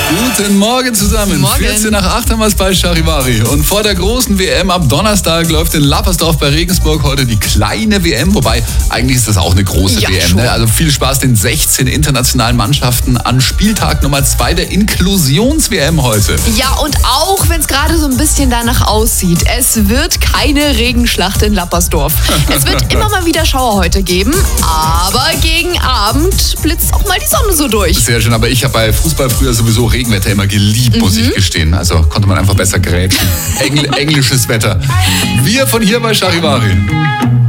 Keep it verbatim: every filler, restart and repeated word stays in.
Guten Morgen zusammen. Morgen. vierzehn nach acht haben wir es bei Charivari. Und vor der großen W M ab Donnerstag läuft in Lappersdorf bei Regensburg heute die kleine W M. Wobei, eigentlich ist das auch eine große Ja, W M. schon. Ne? Also viel Spaß den sechzehn internationalen Mannschaften an Spieltag Nummer zwei der Inklusions-W M heute. Ja, und auch wenn es gerade so ein bisschen danach aussieht, es wird keine Regenschlacht in Lappersdorf. Es wird immer mal wieder Schauer heute geben, aber gegen Abend blitzt auch mal die Sonne so durch. Sehr schön, aber ich habe bei Fußball früher sowieso Regenwetter immer geliebt, muss ich gestehen. Also konnte man einfach besser grätschen. Engl- englisches Wetter. Wir von hier bei Charivari.